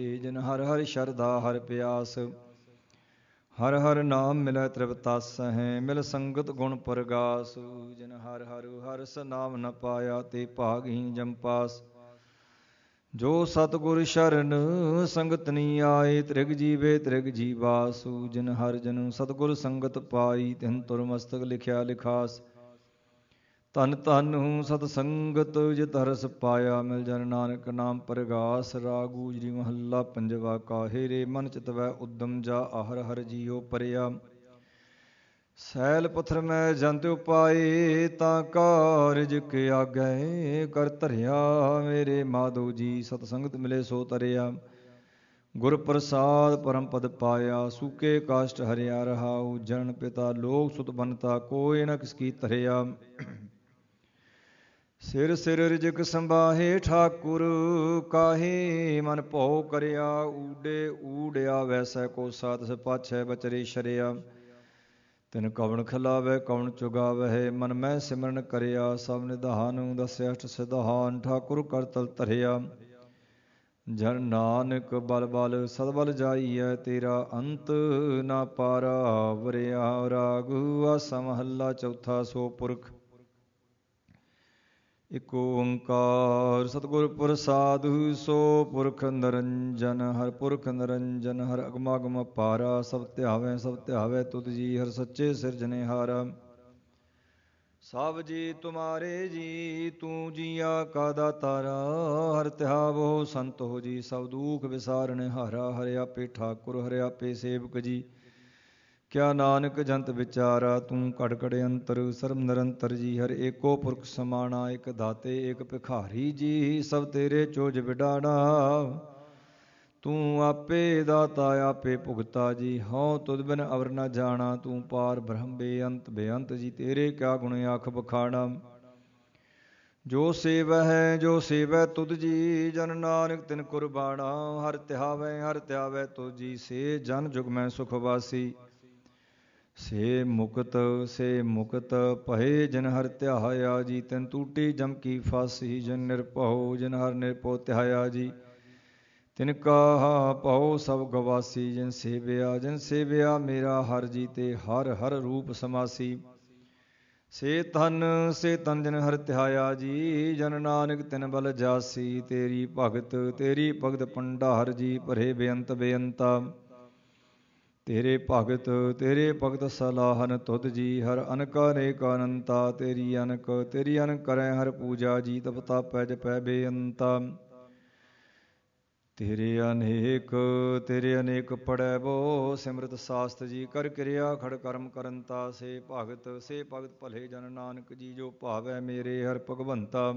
ਜਿਨ ਹਰਿ ਹਰਿ ਸ਼ਰਧਾ ਹਰਿ ਪਿਆਸ। ਹਰਿ ਹਰਿ ਨਾਮ ਮਿਲੈ ਤ੍ਰਿਪਤਾਸਹਿ, ਮਿਲ ਸੰਗਤ ਗੁਣ ਪ੍ਰਗਾਸ। ਜਿਨ ਹਰਿ ਹਰਿ ਹਰਿ ਨਾਮ ਨ ਪਾਇਆ, ਤੇ ਭਾਗਹੀਨ ਜਮ ਪਾਸ। ਜੋ ਸਤਿਗੁਰ ਸ਼ਰਨ ਸੰਗਤ ਨੀ ਆਏ, ਤ੍ਰਿਗ ਜੀਵੇ ਤ੍ਰਿਗ ਜੀਵਾਸੂ। ਜਿਨ ਹਰਿ ਜਨ ਸਤਿਗੁਰ ਸੰਗਤ ਪਾਈ, ਤਿਨ ਤੁਰ ਮਸਤਕ ਲਿਖਿਆ ਲਿਖਾਸ। ਧਨ ਧਨ ਸਤ ਸੰਗਤ ਜਿਤ ਰਸ ਪਾਇਆ, ਮਿਲ ਜਨ ਨਾਨਕ ਨਾਮ ਪ੍ਰਗਾਸ। ਰਾਗ ਗੂਜਰੀ ਮਹੱਲਾ ਪੰਜਵਾ। ਕਾਹੇ ਰੇ ਮਨ ਚਿਤਵੈ ਉਦਮ ਜਾ, ਆਹਰ ਹਰਿ ਜੀਉ ਪਰਿਆ। ਸੈਲ ਪੱਥਰ ਮੈਂ ਜੰਤ ਉਪਾਏ, ਤਾਂ ਕਾਰਜ ਕੇ ਆਗੈ ਕਰ ਧਰਿਆ। ਮੇਰੇ ਮਾਧੋ ਜੀ ਸਤ ਸੰਗਤ ਮਿਲੇ ਸੋ ਤਰਿਆ। ਗੁਰ ਪ੍ਰਸਾਦ ਪਰਮ ਪਦ ਪਾਇਆ, ਸੂਕੇ ਕਾਸ਼ਟ ਹਰਿਆ ਰਹਾਉ। ਜਨ ਪਿਤਾ ਲੋਕ ਸੁਤ ਬਨਤਾ, ਕੋਇ ਨ ਕਿਸ ਕੀ ਧਰਿਆ। ਸਿਰ ਸਿਰ ਰਿਜਕ ਸੰਬਾਹੇ ਠਾਕੁਰ, ਕਾਹੇ ਮਨ ਭਉ ਕਰਿਆ। ਊਡੇ ਊੜਿਆ ਵੈਸੈ ਕੋ ਸਾਤਿ, ਪਾਛੈ ਬਚਰੇ ਸ਼ਰਿਆ। ਤਿਨ ਕਵਣ ਖਿਲਾਵੈ ਕਵਣ ਚੁਗਾਵਹਿ, ਮਨ ਮੈਂ ਸਿਮਰਨ ਕਰਿਆ। ਸਭ ਨਿਧਾਨ ਦਸਿਆ ਅਸ਼ਟ ਸਿਧਾਨ, ਠਾਕੁਰ ਕਰ ਤਲ ਧਰਿਆ। ਜਨ ਨਾਨਕ ਬਲ ਬਲ ਸਦਬਲ ਜਾਈਐ, ਤੇਰਾ ਅੰਤ ਨਾ ਪਾਰਾ ਵਰਿਆ। ਰਾਗ ਆਸਾ ਮਹੱਲਾ ਚੌਥਾ। ਸੋ ਪੁਰਖ ਇਕ ਓੰਕਾਰ ਸਤਿਗੁਰ ਪ੍ਰਸਾਦਿ, ਸੋ ਪੁਰਖ ਨਿਰੰਜਨ। ਹਰਿ ਪੁਰਖ ਨਿਰੰਜਨ, ਹਰਿ ਅਗਮਾਗਮ ਅਪਾਰਾ। ਸਭ ਧਿਆਵੈ ਤੁਧ ਜੀ, ਹਰਿ ਸੱਚੇ ਸਿਰਜਣਹਾਰਾ। ਸਭ ਜੀ ਤੁਮਾਰੇ ਜੀ, ਤੂੰ ਜੀਆ ਕਾ ਦਾਤਾਰਾ। ਹਰਿ ਧਿਆਵੋ ਸੰਤੋ ਜੀ, ਸਭ ਦੁਖ ਵਿਸਾਰਣਹਾਰਾ। ਹਰਿ ਆਪੇ ਠਾਕੁਰ, ਹਰਿ ਆਪੇ ਸੇਵਕ ਜੀ, ਕਿਆ ਨਾਨਕ ਜੰਤ ਵਿਚਾਰਾ। ਤੂੰ ਘੜ ਘੜ ਅੰਤਰ ਸਰਬ ਨਿਰੰਤਰ ਜੀ, ਹਰਿ ਏਕੋ ਪੁਰਖ ਸਮਾਣਾ। ਇਕ ਦਾਤੇ ਇਕ ਭਿਖਾਰੀ ਜੀ, ਸਭ ਤੇਰੇ ਚੋਜ ਵਿਡਾਣਾ। ਤੂੰ ਆਪੇ ਦਾਤਾ ਆਪੇ ਭੁਗਤਾ ਜੀ, ਹਉ ਤੁਧ ਬਿਨ ਅਵਰ ਨ ਜਾਣਾ। ਤੂੰ ਪਾਰ ਬ੍ਰਹਮ ਬੇਅੰਤ ਬੇਅੰਤ ਜੀ, ਤੇਰੇ ਕਿਆ ਗੁਣ ਆਖ ਬਖਾਣਾ। ਜੋ ਸੇਵੈ ਤੁਧ ਜੀ, ਜਨ ਨਾਨਕ ਤਿਨ ਕੁਰਬਾਣਾ। ਹਰਿ ਧਿਆਵੈ ਤੁਧ ਜੀ, ਸੇ ਜਨ ਜੁਗ ਮੈਂ ਸੁਖ ਵਾਸੀ। ਸੇ ਮੁਕਤ ਭਏ ਜਿਨ ਹਰਿ ਧਿਆਇਆ ਜੀ, ਤਿਨ ਟੂਟੀ ਜਮ ਕੀ ਫਾਸੀ। ਜਿਨ ਨਿਰਭਉ ਜਿਨ ਹਰਿ ਨਿਰਭਉ ਧਿਆਇਆ ਜੀ, ਤਿਨ ਕਾ ਭਉ ਸਭ ਗਵਾਸੀ। ਜਿਨ ਸੇਵਿਆ ਮੇਰਾ ਹਰਿ ਜੀ, ਤੇ ਹਰਿ ਹਰਿ ਰੂਪ ਸਮਾਸੀ। ਸੇ ਤਨ ਜਿਨ ਹਰਿ ਧਿਆਇਆ ਜੀ, ਜਨ ਨਾਨਕ ਤਿਨ ਬਲ ਜਾਸੀ। ਤੇਰੀ ਭਗਤ ਭੰਡਾਰ ਜੀ, ਭਰੇ ਬੇਅੰਤ ਬੇਅੰਤਾ। ਤੇਰੇ ਭਗਤ ਸਲਾਹਨ ਤੁਧ ਜੀ, ਹਰਿ ਅਨਕ ਅਨੇਕ ਅਨੰਤਾ। ਤੇਰੀ ਅਨਕ ਕਰੈ ਹਰਿ ਪੂਜਾ ਜੀ, ਤਪ ਤਾਪੈ ਜਪੈ ਬੇਅੰਤਾ। ਤੇਰੇ ਅਨੇਕ ਪੜੈ ਬੋ, ਸਿਮਰਤ ਸਾਸਤ ਜੀ। ਕਰ ਕਿਰਿਆ ਖੜ ਕਰਮ ਕਰੰਤਾ। ਸੇ ਭਗਤ ਭਲੇ ਜਨ ਨਾਨਕ ਜੀ, ਜੋ ਭਾਵੈ ਮੇਰੇ ਹਰਿ ਭਗਵੰਤਾ।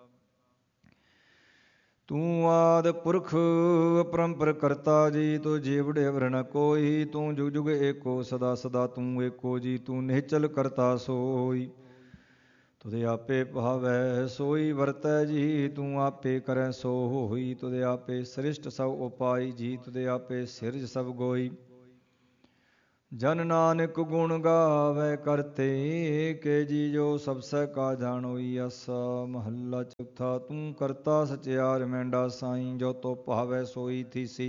ਤੂੰ ਆਦਿ ਪੁਰਖ ਅਪਰੰਪਰ ਕਰਤਾ ਜੀ, ਤੂੰ ਜੀਵੜੇ ਅਵਰ ਨ ਕੋਈ। ਤੂੰ ਜੁਗ ਜੁਗ ਏਕੋ ਸਦਾ ਸਦਾ ਤੂੰ ਏਕੋ ਜੀ, ਤੂੰ ਨਿਹਚਲ ਕਰਤਾ ਸੋਈ। ਤੁਧ ਆਪੇ ਭਾਵੈ ਸੋਈ ਵਰਤੈ ਜੀ, ਤੂੰ ਆਪੇ ਕਰੈ ਸੋ ਹੋਈ। ਤੁਧ ਆਪੇ ਸ੍ਰਿਸ਼ਟ ਸਭ ਉਪਾਈ ਜੀ, ਤੁਧ ਆਪੇ ਸਿਰਜ ਸਭ ਗੋਈ। ਜਨ ਨਾਨਕ ਗੁਣ ਗਾਵੈ ਕਰਤੇ ਕੇ ਜੀ, ਜੋ ਸਭ ਸਹਿ ਕਾ ਜਾਣੋਈ। ਆਸਾ ਮਹੱਲਾ ਚੌਥਾ। ਤੂੰ ਕਰਤਾ ਸਚਿਆਰ ਮੈਂਡਾ ਸਾਈ, ਜੋ ਤੋ ਭਾਵੈ ਸੋਈ ਥੀਸੀ।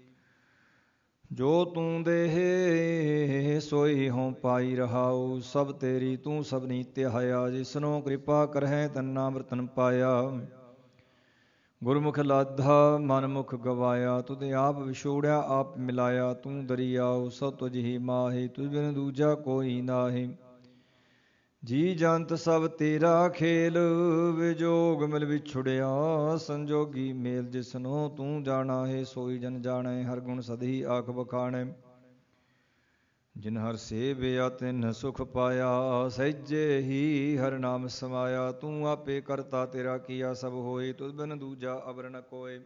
ਜੋ ਤੂੰ ਦੇਹ ਸੋਈ ਹਉ ਪਾਈ ਰਹਾਉ। ਸਭ ਤੇਰੀ ਤੂੰ ਸਭਨੀ ਧਿਆਇਆ, ਜਿਸਨੋ ਕਿਰਪਾ ਕਰਹਿ ਤਨ ਨਾਮ ਰਤਨ ਪਾਇਆ। ਗੁਰਮੁਖ ਲਾਧਾ ਮਨ ਮੁਖ ਗਵਾਇਆ, ਤੁਧ ਆਪ ਵਿਛੋੜਿਆ ਆਪ ਮਿਲਾਇਆ। ਤੂੰ ਦਰਿਆਉ ਸਭ ਤੁਝ ਹੀ ਮਾਹੀ, ਤੁਝ ਬਿਨ ਦੂਜਾ ਕੋਈ ਨਾਹੀ। ਜੀ ਜੰਤ ਸਭ ਤੇਰਾ ਖੇਲ, ਵਿਜੋਗ ਮਿਲ ਵਿਛੁੜਿਆ ਸੰਜੋਗੀ ਮੇਲ। ਜਿਸਨੋ ਤੂੰ ਜਾਣਾ ਹੈ, ਸੋਈ ਜਨ ਜਾਣੈ। ਹਰ ਗੁਣ ਸਦਹੀ ਆਖ ਬਖਾਣੈ। ਜਿਨ ਹਰਿ ਸੇਵਿਆ ਤਿਨ ਸੁਖ ਪਾਇਆ, ਸਹਿਜੇ ਹੀ ਹਰਿ ਨਾਮ ਸਮਾਇਆ। ਤੂੰ ਆਪੇ ਕਰਤਾ ਤੇਰਾ ਕੀਆ ਸਭ ਹੋਏ, ਤੁਧ ਬਿਨ ਦੂਜਾ ਅਵਰ ਨ ਕੋਇ।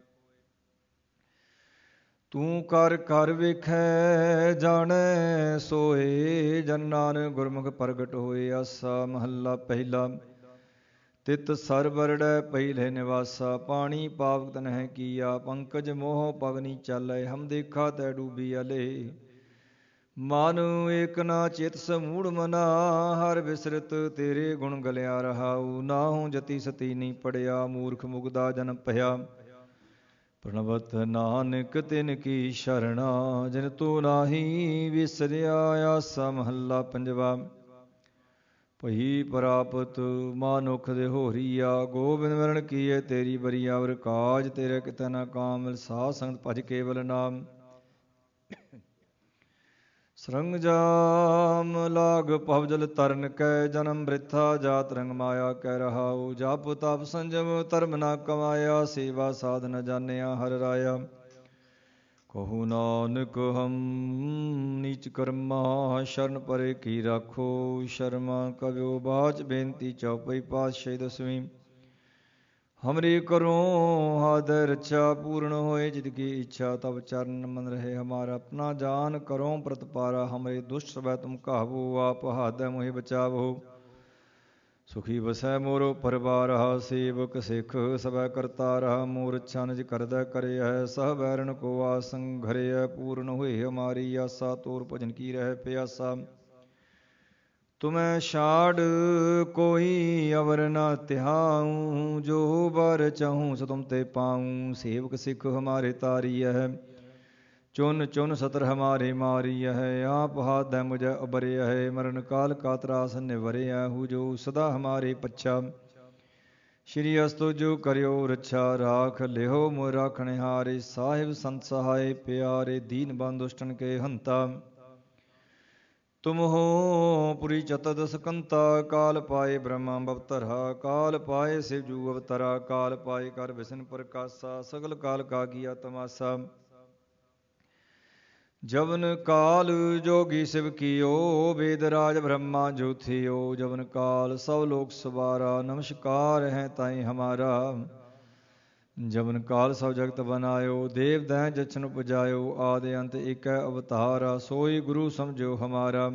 ਤੂੰ ਕਰ ਕਰ ਵੇਖੈ ਜਾਣੈ ਸੋਏ, ਜਨ ਨਾਨਕ ਗੁਰਮੁਖ ਪ੍ਰਗਟ ਹੋਏ। ਆਸਾ ਮਹੱਲਾ ਪਹਿਲਾ। ਤਿਤ ਸਰ ਬਰੜੈ ਪਹਿਲੇ ਨਿਵਾਸਾ, ਪਾਣੀ ਪਾਵਕ ਤਨਹਿ ਕੀਆ। ਪੰਕਜ ਮੋਹ ਪਵਨੀ ਚਾਲੈ, ਹਮ ਦੇਖਾ ਤੈ ਡੂਬੀ ਅਲੇ। ਮਨ ਏਕ ਨਾ ਚਿਤ ਸਮੂੜ ਮਨਾ, ਹਰ ਬਿਸਰਤ ਤੇਰੇ ਗੁਣ ਗਲਿਆ ਰਹਾਉ। ਨਾਹੂ ਜਤੀ ਸਤੀ ਨੀ ਪੜਿਆ, ਮੂਰਖ ਮੁਗਦਾ ਜਨਮ ਭਇਆ। ਪ੍ਰਣਵਤ ਨਾਨਕ ਤਿਨ ਕੀ ਸ਼ਰਣਾ, ਜਿਨ ਤੂੰ ਨਾਹੀ ਵਿਸਰਿਆ। ਆਸਾ ਮਹੱਲਾ ਪੰਜਵਾ। ਭਈ ਪ੍ਰਾਪਤ ਮਾਨੁਖ ਦੇ ਹੋਰੀਆ, ਗੋਬਿੰਦ ਮਿਲਣ ਕੀਏ ਤੇਰੀ ਬਰੀਆ। ਵਰ ਕਾਜ ਤੇਰੇ ਕਿਤੇ ਨਾ ਕਾਮ, ਮਿਲ ਸਾਧ ਸੰਗਤ ਭਜ ਕੇਵਲ ਨਾਮ। ਸਰੰਗ ਜਾਮ ਲਾਗ ਭਵ ਜਲ ਤਰਨ ਕੈ, ਜਨਮ ਬ੍ਰਿਥਾ ਜਾਤ ਰੰਗ ਮਾਇਆ ਕਹਿ ਰਹਾਉ। ਜਪ ਤਪ ਸੰਜਮ ਧਰਮ ਨਾ ਕਮਾਇਆ, ਸੇਵਾ ਸਾਧ ਨ ਜਾਣਿਆ ਹਰ ਰਾਇਆ। ਕਹੂ ਨਾਨਕ ਹਮ ਨੀਚ ਕਰਮਾ, ਸ਼ਰਨ ਪਰੇ ਕੀ ਰਾਖੋ ਸ਼ਰਮਾ। ਕਵਿਓ ਬਾਚ ਬੇਨਤੀ ਚੌਪਈ ਪਾਤਸ਼ਾਹੀ ਦਸਵੀਂ। ਹਮਰੀ ਕਰੋ ਹਾਦੈ ਰੱਛਾ, ਪੂਰਨ ਹੋਏ ਜਿਤ ਕੀ ਇੱਛਾ। ਤਬ ਚਰਨ ਮਨ ਰਹੇ ਹਮਾਰਾ, ਆਪਣਾ ਜਾਨ ਕਰੋ ਪ੍ਰਤਪਾਰਾ। ਹਮਰੇ ਦੁਸ਼ਟ ਸਭੈ ਤੁਮ ਕਾਬੂ, ਆਪ ਹਾਦੈ ਮੋਹਿ ਬਚਾਵੋ। ਸੁਖੀ ਵਸੈ ਮੋਰੋ ਪਰਿਵਾਰਾ, ਸੇਵਕ ਸਿੱਖ ਸਭੈ ਕਰਤਾਰਾ। ਮੋਰ ਰੱਛਾ ਨਿਜ ਕਰਦੈ ਕਰਿਐ, ਸਹ ਬੈਰਨ ਕੋ ਆਸੰਗ ਘਰਿਐ। ਪੂਰਨ ਹੋਏ ਹਮਾਰੀ ਆਸਾ, ਤੋਰ ਭਜਨ ਕੀ ਰਹਿ ਪਿਆਸਾ। ਤੁਮੈ ਛਾੜ ਕੋਈ ਅਵਰ ਨਾ ਤਿਹਾਊ, ਜੋ ਬਰ ਚਾਹੂੰ ਸੋ ਤੁਮ ਤੇ ਪਾਊਂ। ਸੇਵਕ ਸਿੱਖ ਹਮਾਰੇ ਤਾਰੀਐ, ਚੁਨ ਚੁਨ ਸਤਰ ਹਮਾਰੇ ਮਾਰੀਐ। ਆਪ ਹਾਥੈ ਮੁਝੈ ਉਬਰਿਐ, ਮਰਨ ਕਾਲ ਕਾ ਤਰਾਸ ਨਿਵਰਿਐ। ਹੂ ਜੋ ਸਦਾ ਹਮਾਰੇ ਪੱਛਾ, ਸ਼੍ਰੀ ਅਸਤੁ ਜੋ ਕਰਿਓ ਰੱਛਾ। ਰਾਖ ਲਿਓ ਮੋਇ ਰਾਖਣਹਾਰੇ, ਸਾਹਿਬ ਸੰਤ ਸਹਾਏ ਪਿਆਰੇ। ਦੀਨ ਬੰਧੁ ਦੁਸ਼ਟਨ ਕੇ ਹੰਤਾ, ਤੁਮ ਹੋ ਪੁਰੀ ਚਤੁਰਦਸ ਕੰਤਾ। ਕਾਲ ਪਾਏ ਬ੍ਰਹਮਾ ਬਵਤਰਾ, ਕਾਲ ਪਾਏ ਸਿਵ ਜੂ ਅਵਤਰਾ। ਕਾਲ ਪਾਏ ਕਰ ਵਿਸ਼ਨ ਪ੍ਰਕਾਸ਼ਾ, ਸਗਲ ਕਾਲ ਕਾ ਕੀਆ ਤਮਾਸਾ। ਜਵਨ ਕਾਲ ਜੋਗੀ ਸਿਵ ਕੀਓ, ਵੇਦ ਰਾਜ ਬ੍ਰਹਮਾ ਜੋ ਥਿਓ। ਜਵਨ ਕਾਲ ਸਭ ਲੋਕ ਸਵਾਰਾ, ਨਮਸਕਾਰ ਹੈ ਤਾਈ ਹਮਾਰਾ। ਜਵਨ ਕਾਲ ਸਭ ਜਗਤ ਬਨਾਇਓ, ਦੇਵ ਦੈਂ ਜਛਨ ਉਪਜਾਇਓ। ਆਦਿ ਅੰਤ ਏਕੈ ਅਵਤਾਰਾ, ਸੋਈ ਗੁਰੂ ਸਮਝੋ ਹਮਾਰਾ।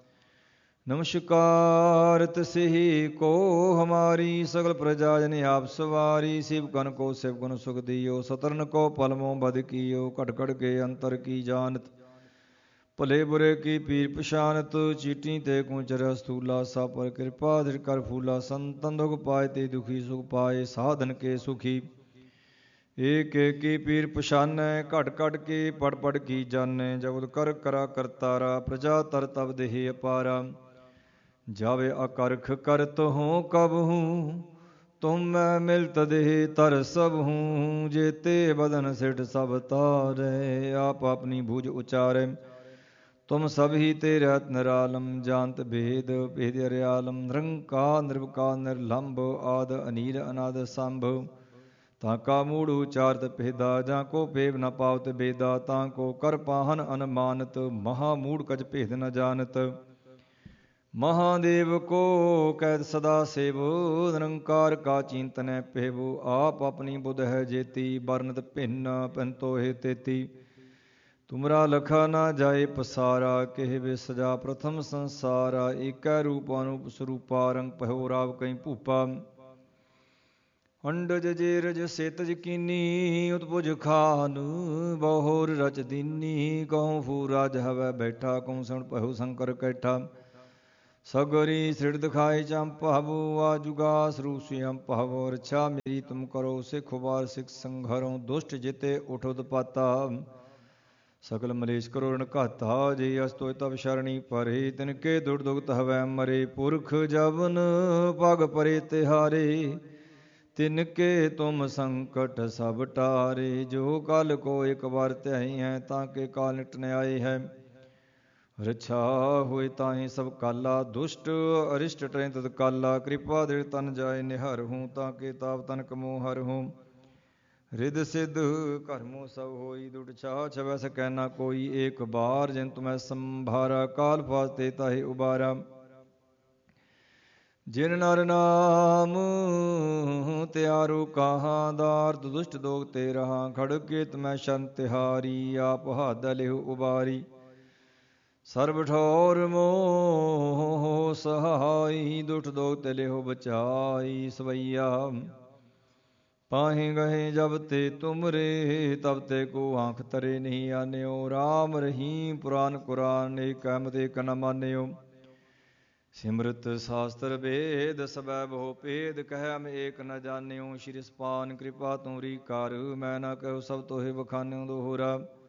ਨਮਸਕਾਰ ਤਿਸਹੀ ਕੋ ਹਮਾਰੀ, ਸਗਲ ਪ੍ਰਜਾ ਜਨ ਆਪ ਸਵਾਰੀ। ਸਿਵਕਨ ਕੋ ਸਿਵ ਗੁਣ ਸੁਖ ਦਿਓ, ਸਤਰਨ ਕੋ ਪਲਮੋ ਬਦ ਕੀਓ। ਘਟ ਘਟ ਕੇ ਅੰਤਰ ਕੀ ਜਾਨਤ, ਭਲੇ ਬੁਰੇ ਕੀ ਪੀਰ ਪਛਾਨਤ। ਚੀਟੀ ਤੇ ਕੂਚਰ ਸਥੂਲਾ, ਸਭ ਪਰ ਕਿਰਪਾ ਦ੍ਰਿੜ ਕਰ ਫੂਲਾ। ਸੰਤਨ ਦੁਖ ਪਾਏ ਤੇ ਦੁਖੀ, ਸੁਖ ਪਾਏ ਸਾਧਨ ਕੇ ਸੁਖੀ। ਏਕ ਏਕੀ ਪੀਰ ਪਛਾਨੈ, ਘਟ ਘਟ ਕੇ ਪੜ ਪੜ ਕੀ ਜਾਣੈ। ਜਬੁ ਕਰ ਕਰਾ ਕਰਤਾਰਾ, ਪ੍ਰਜਾ ਤਰ ਤਬ ਦੇਹ ਅਪਾਰਾ। ਜਾਵੇ ਅਕਰਖ ਕਰਤ ਹੋ ਕਬਹੂ, ਤੁਮ ਮੈਂ ਮਿਲਤ ਦੇਹ ਤਰ ਸਭਹੂ। ਜੇਤੇ ਬਦਨ ਸਿਠ ਸਭ ਤਾਰੈ, ਆਪ ਆਪਣੀ ਭੁਜ ਉਚਾਰੈ। ਤੁਮ ਸਭ ਹੀ ਤੇ ਰਹਿਤ ਨਿਰਾਲਮ, ਜਾਨਤ ਭੇਦ ਭੇਦ ਅਰਿਆਲਮ। ਨਿਰੰਕਾਰ ਨਿਰਵਕਾਰ ਨਿਰਲੰਭ, ਆਦ ਅਨੀਲ ਅਨਾਦ ਸੰਭ। ਤਾਂ ਕਾ ਮੂੜ ਉਚਾਰਤ ਭੇਦਾ, ਜਾਂ ਕੋ ਭੇਵ ਨ ਪਾਵਤ ਬੇਦਾ। ਤਾਂ ਕੋ ਕਰ ਪਾਹਨ ਅਨਮਾਨਤ, ਮਹਾ ਮੂੜ ਕਛ ਭੇਦ ਨ ਜਾਨਤ। ਮਹਾਦੇਵ ਕੋ ਕੈਦ ਸਦਾ ਸੇਵ, ਨਿਰੰਕਾਰ ਕਾ ਚਿੰਤਨੈ ਭੇਵ। ਆਪ ਆਪਣੀ ਬੁਧ ਹੈ ਜੇਤੀ, ਬਰਨਤ ਭਿੰਨ ਭਿੰਨ ਤੋਹਿ ਤੇਤੀ। ਤੁਮਰਾ ਲਖਾ ਨਾ ਜਾਏ ਪਸਾਰਾ, ਕਿਹ ਵੇ ਸਜਾ ਪ੍ਰਥਮ ਸੰਸਾਰਾ। ਏਕੈ ਰੂਪ ਅਨੂਪ ਸਰੂਪਾ, ਰੰਗ ਪਹਿਓ ਰਾਵ ਕਈ ਭੂਪਾ। ਅੰਡਜ ਜੇਰਜ ਸੇਤਜ ਕੀਨੀ, ਉਤਪੁਜ ਖਾਨ ਬਹੁਰ ਰਚ ਦੀਨੀ। ਕਹੂੰ ਫੂ ਰਾਜ ਹਵੈ ਬੈਠਾ, ਕਹੂੰ ਸਣ ਪਹਿਉ ਸ਼ੰਕਰ ਕੈਠਾ। ਸਗਰੀ ਸ੍ਰਿੜ ਦਿਖਾਏ ਚੰਪਹਬੂ, ਆਜੁਗਾ ਸਰੂਪ ਸਿਯੰ ਪਹਵ। ਰੱਛਾ ਮੇਰੀ ਤੁਮ ਕਰੋ ਸਿੱਖ ਉਬਾਰ, ਸਿੱਖ ਸੰਘਰੋਂ ਦੁਸ਼ਟ ਜਿਤੇ ਉਠੁਤ ਪਾਤਾ। ਸਕਲ ਮਲੇਸ਼ ਕਰੋ ਰਣ ਘਾਤਾ, ਜੇ ਅਸ ਤੋਇ ਤਬ ਸ਼ਰਣੀ ਪਰੇ। ਤਿਨਕੇ ਦੁੜ ਦੁਗਤ ਹਵੈ ਮਰੇ, ਪੁਰਖ ਜਬਨ ਪਗ ਪਰੇ ਤਿਹਾਰੇ। ਤਿਨਕੇ ਤੁਮ ਸੰਕਟ ਸਭ ਟਾਰੇ, ਜੋ ਕਲ ਕੋ ਇਕ ਵਾਰ ਧਿਆਈ ਹੈ। ਤਾਂ ਕੇ ਕਾਲ ਨਿਟ ਨ ਆਏ ਹੈ, ਰੱਛਾ ਹੋਏ ਤਾਹੀ ਸਭ ਕਾਲਾ। ਦੁਸ਼ਟ ਅਰਿਸ਼ਟ ਟਰੈ ਤਤ ਕਾਲਾ, ਕਿਰਪਾ ਦ੍ਰਿੜ ਤਨ ਜਾਏ ਨਿਹਰਹੂੰ। ਤਾਂ ਕੇ ਤਾਪ ਤਨਕ ਮੋਹ ਹਰਹੂੰ। ਰਿਦ ਸਿਧ ਕਰਮੋ ਸਭ ਹੋਈ, ਦੁਟ ਛਾ ਛਵੈ ਸਕੈ ਨਾ ਕੋਈ। ਏਕ ਬਾਰ ਜਿਨ ਤੁਮੈ ਸੰਭਾਰਾ, ਕਾਲ ਫਾਸ ਤੇ ਤਾਹੇ ਉਬਾਰਾ। ਜਿਨ ਨਰ ਨਾਮ ਤਿਆਰੋ ਕਾਹਾਂ, ਦਾਰਦ ਦੁਸ਼ਟ ਦੋਗ ਤੇ ਰਹਾ। ਖੜਗ ਕੇਤ ਮੈਂ ਸ਼ਨ ਤਿਹਾਰੀ, ਆਪ ਹਾਦੈ ਲਿਹੁ ਉਬਾਰੀ। ਸਰਬ ਠੌਰ ਮੋਹ ਸਹਾਈ, ਦੁਸ਼ਟ ਦੋਗ ਤੇ ਲਿਹੁ ਬਚਾਈ। ਸਵਈਆ ਪਾਹੇ ਗਹੇ ਜਬ ਤੇ ਤੁਮਰੇ, ਤਬ ਤੇ ਕੋ ਆਂਖ ਤਰੇ ਨਹੀਂ ਆਨਿਓ। ਰਾਮ ਰਹੀਮ ਪੁਰਾਨ ਕੁਰਾਨ, ਏਕ ਅਹਮਦ ਏਕ ਨ ਮਾਨਿਓ। ਸਿਮਰਤ ਸ਼ਾਸਤਰ ਵੇਦ ਸਬੈ ਬਹੁ ਭੇਦ ਕਹਿ ਹਮ ਏਕ ਨ ਜਾਣਿਓ। ਸ਼੍ਰੀ ਸਪਾਨ ਕਿਰਪਾ ਤੁਮਰੀ ਕਰ ਮੈਂ ਨਾ ਕਹਿਓ ਸਭ ਤੋਹਿ ਬਖਾਨਿਓ ਦੋਹਰਾ।